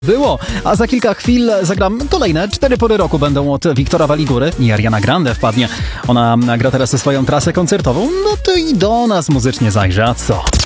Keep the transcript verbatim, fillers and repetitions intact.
Było, a za kilka chwil zagram kolejne cztery pory roku będą od Wiktora Waligury i Ariana Grande wpadnie. Ona gra teraz swoją trasę koncertową, no to i do nas muzycznie zajrzy, a co?